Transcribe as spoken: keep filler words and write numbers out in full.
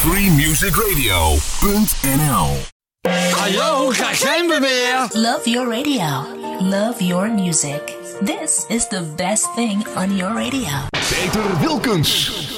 free music radio punt n l. Hallo, daar zijn we weer! Love your radio. Love your music. This is the best thing on your radio. Peter Wilkens.